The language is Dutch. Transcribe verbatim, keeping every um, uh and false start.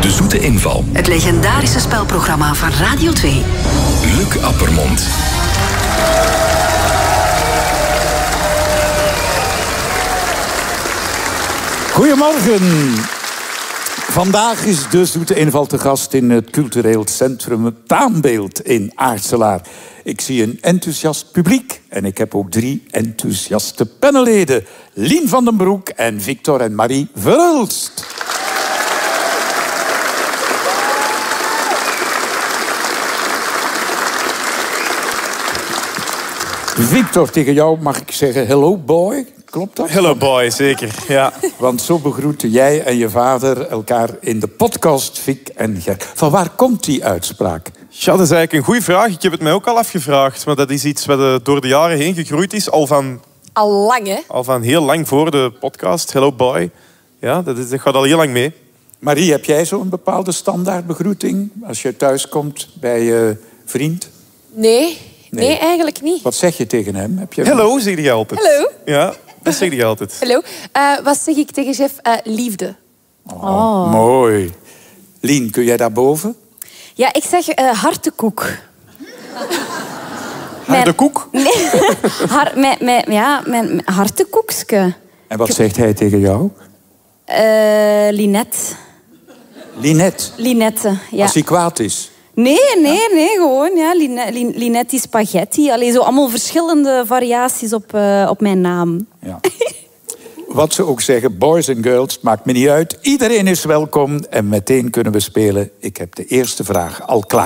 De Zoete Inval. Het legendarische spelprogramma van Radio twee. Luc Appermond. Goedemorgen. Vandaag is de Zoete Inval te gast in het cultureel centrum Taanbeeld in Aartselaar. Ik zie een enthousiast publiek en ik heb ook drie enthousiaste panelleden. Lien van den Broek en Victor en Marie Verhulst. Victor, tegen jou mag ik zeggen hello boy. Klopt dat? Hello boy, zeker, ja. Want zo begroeten jij en je vader elkaar in de podcast Vic en Ger. Van waar komt die uitspraak? Ja, dat is eigenlijk een goede vraag. Ik heb het mij ook al afgevraagd. Maar dat is iets wat door de jaren heen gegroeid is. Al van, al lang, hè? Al van heel lang voor de podcast. Hello boy. Ja, dat, is, dat gaat al heel lang mee. Marie, heb jij zo'n bepaalde standaardbegroeting als je thuis komt bij je vriend? Nee, nee, nee eigenlijk niet. Wat zeg je tegen hem? Heb je... Hello, zeg je altijd. Hallo. Ja, dat zeg je altijd. Hallo. Uh, wat zeg ik tegen chef? Uh, liefde. Oh, oh. Mooi. Lien, kun jij daarboven? Ja, ik zeg uh, hartekoek. Hartekoek? Mijn... Nee, Har... mijn, mijn, ja, mijn hartekoekske. En wat zegt hij tegen jou? Uh, Linette. Linette? Linette, ja. Als hij kwaad is? Nee, nee, nee, gewoon. Ja. Linetti spaghetti. Allee, zo allemaal verschillende variaties op, uh, op mijn naam. Ja. Wat ze ook zeggen, boys en girls, maakt me niet uit. Iedereen is welkom en meteen kunnen we spelen. Ik heb de eerste vraag al klaar.